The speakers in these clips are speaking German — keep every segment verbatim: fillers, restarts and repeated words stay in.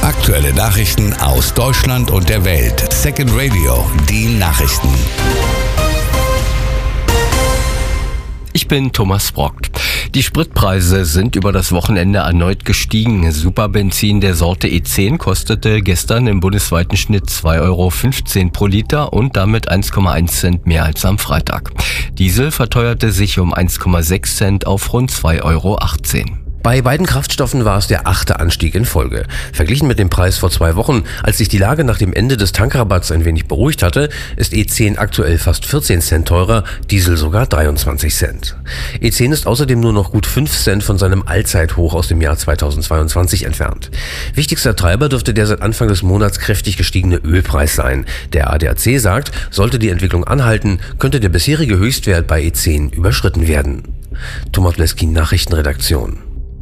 Aktuelle Nachrichten aus Deutschland und der Welt. Second Radio, die Nachrichten. Ich bin Thomas Brock. Die Spritpreise sind über das Wochenende erneut gestiegen. Superbenzin der Sorte E zehn kostete gestern im bundesweiten Schnitt zwei Euro fünfzehn pro Liter und damit eins Komma eins Cent mehr als am Freitag. Diesel verteuerte sich um eins Komma sechs Cent auf rund zwei Euro achtzehn. Bei beiden Kraftstoffen war es der achte Anstieg in Folge. Verglichen mit dem Preis vor zwei Wochen, als sich die Lage nach dem Ende des Tankrabatts ein wenig beruhigt hatte, ist E zehn aktuell fast vierzehn Cent teurer, Diesel sogar dreiundzwanzig Cent. E zehn ist außerdem nur noch gut fünf Cent von seinem Allzeithoch aus dem Jahr zweitausendzweiundzwanzig entfernt. Wichtigster Treiber dürfte der seit Anfang des Monats kräftig gestiegene Ölpreis sein. Der A D A C sagt, sollte die Entwicklung anhalten, könnte der bisherige Höchstwert bei E zehn überschritten werden. Thomas Bleski, Nachrichtenredaktion.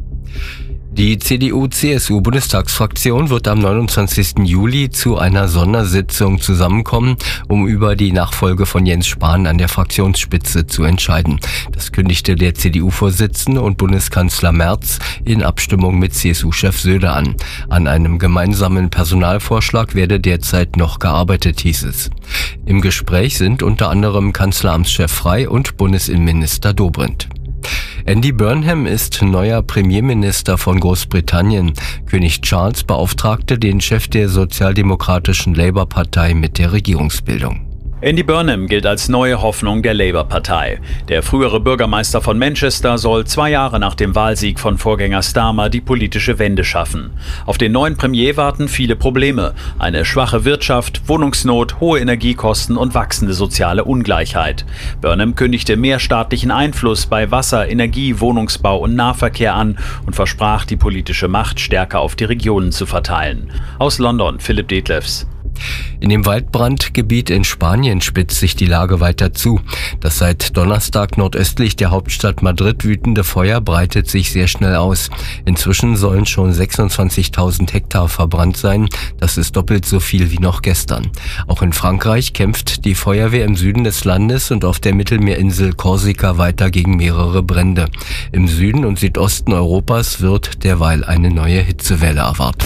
Die C D U-C S U-Bundestagsfraktion wird am neunundzwanzigsten Juli zu einer Sondersitzung zusammenkommen, um über die Nachfolge von Jens Spahn an der Fraktionsspitze zu entscheiden. Das kündigte der C D U-Vorsitzende und Bundeskanzler Merz in Abstimmung mit C S U-Chef Söder an. An einem gemeinsamen Personalvorschlag werde derzeit noch gearbeitet, hieß es. Im Gespräch sind unter anderem Kanzleramtschef Frey und Bundesinnenminister Dobrindt. Andy Burnham ist neuer Premierminister von Großbritannien. König Charles beauftragte den Chef der sozialdemokratischen Labour-Partei mit der Regierungsbildung. Andy Burnham gilt als neue Hoffnung der Labour-Partei. Der frühere Bürgermeister von Manchester soll zwei Jahre nach dem Wahlsieg von Vorgänger Starmer die politische Wende schaffen. Auf den neuen Premier warten viele Probleme. Eine schwache Wirtschaft, Wohnungsnot, hohe Energiekosten und wachsende soziale Ungleichheit. Burnham kündigte mehr staatlichen Einfluss bei Wasser, Energie, Wohnungsbau und Nahverkehr an und versprach, die politische Macht stärker auf die Regionen zu verteilen. Aus London, Philipp Detlefs. In dem Waldbrandgebiet in Spanien spitzt sich die Lage weiter zu. Das seit Donnerstag nordöstlich der Hauptstadt Madrid wütende Feuer breitet sich sehr schnell aus. Inzwischen sollen schon sechsundzwanzigtausend Hektar verbrannt sein. Das ist doppelt so viel wie noch gestern. Auch in Frankreich kämpft die Feuerwehr im Süden des Landes und auf der Mittelmeerinsel Korsika weiter gegen mehrere Brände. Im Süden und Südosten Europas wird derweil eine neue Hitzewelle erwartet.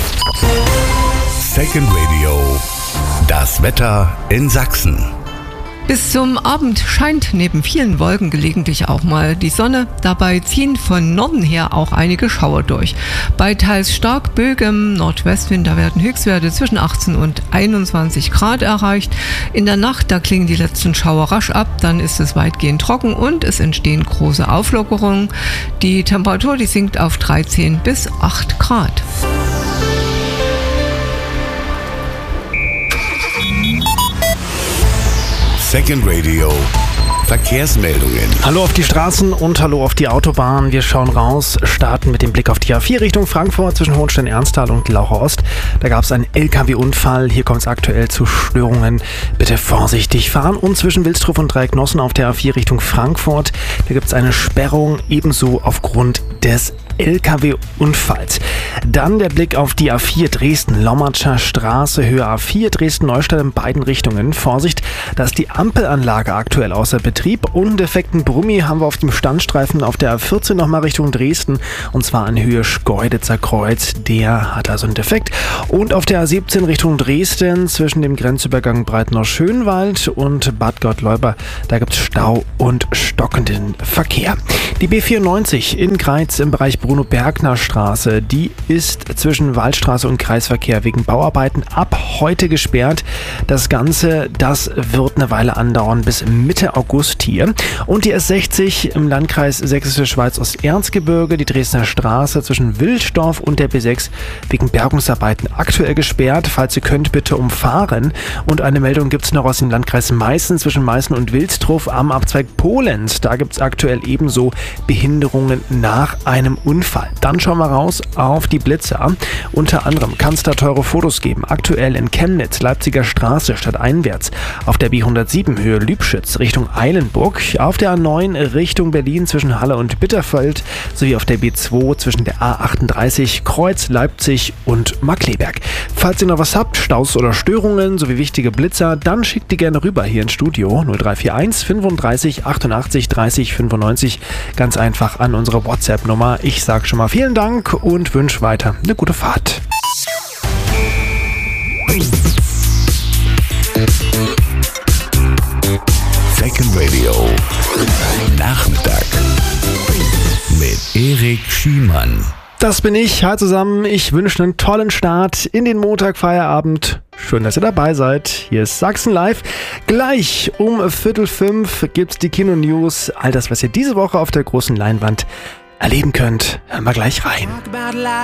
Second Radio. Das Wetter in Sachsen. Bis zum Abend scheint neben vielen Wolken gelegentlich auch mal die Sonne. Dabei ziehen von Norden her auch einige Schauer durch. Bei teils stark böigem Nordwestwind, da werden Höchstwerte zwischen achtzehn und einundzwanzig Grad erreicht. In der Nacht, da klingen die letzten Schauer rasch ab, dann ist es weitgehend trocken und es entstehen große Auflockerungen. Die Temperatur, die sinkt auf dreizehn bis acht Grad. Second Radio. Verkehrsmeldungen. Hallo auf die Straßen und hallo auf die Autobahn. Wir schauen raus, starten mit dem Blick auf die A vier Richtung Frankfurt zwischen Hohenstein-Ernsthal und Laucha Ost. Da gab es einen L K W-Unfall. Hier kommt es aktuell zu Störungen. Bitte vorsichtig fahren. Und zwischen Wilsdruff und Dreiecknossen auf der A vier Richtung Frankfurt. Da gibt es eine Sperrung, ebenso aufgrund des L K W-Unfalls. Dann der Blick auf die A vier Dresden-Lommatscher Straße, Höhe A vier Dresden-Neustadt in beiden Richtungen. Vorsicht, da ist die Ampelanlage aktuell außer Betrieb und defekten Brummi haben wir auf dem Standstreifen auf der A vierzehn nochmal Richtung Dresden und zwar an Höhe Schkeuditzer Kreuz. Der hat also einen Defekt. Und auf der A siebzehn Richtung Dresden zwischen dem Grenzübergang Breitenau-Schönwald und Bad Gottleuba, da gibt es Stau und stockenden Verkehr. Die B vierundneunzig in Greiz im Bereich Bruno-Bergner-Straße, die ist zwischen Waldstraße und Kreisverkehr wegen Bauarbeiten ab heute gesperrt. Das Ganze, das wird eine Weile andauern bis Mitte August hier. Und die S sechzig im Landkreis Sächsische Schweiz Osterzgebirge, die Dresdner Straße zwischen Wilsdorf und der B sechs wegen Bergungsarbeiten aktuell gesperrt. Falls ihr könnt, bitte umfahren. Und eine Meldung gibt es noch aus dem Landkreis Meißen zwischen Meißen und Wilsdruff am Abzweig Polens. Da gibt es aktuell ebenso Behinderungen nach einem Unfall. Dann schauen wir raus auf die Blitzer. Unter anderem kann es da teure Fotos geben. Aktuell in Chemnitz, Leipziger Straße stadteinwärts. Auf der B hundertsieben Höhe Lübschütz Richtung Eilenburg. Auf der A neun Richtung Berlin zwischen Halle und Bitterfeld. Sowie auf der B zwei zwischen der A achtunddreißig Kreuz, Leipzig und Markkleeberg. Falls ihr noch was habt, Staus oder Störungen sowie wichtige Blitzer, dann schickt die gerne rüber hier ins Studio. null drei vier eins fünfunddreißig achtundachtzig dreißig fünfundneunzig. Ganz einfach an unsere WhatsApp-Nummer. Ich sage schon mal vielen Dank und wünsche weiter eine gute Fahrt. Second Radio Nachmittag mit Erik Schiemann. Das bin ich. Hi zusammen. Ich wünsche einen tollen Start in den Montagfeierabend. Schön, dass ihr dabei seid. Hier ist Sachsen Live. Gleich um Viertel fünf gibt's die Kino-News. All das, was ihr diese Woche auf der großen Leinwand erleben könnt. Hören wir gleich rein.